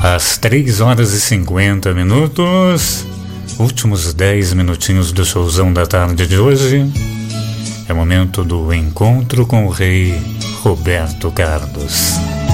Às 3h50, últimos 10 minutinhos do showzão da tarde de hoje. É momento do encontro com o rei Roberto Carlos.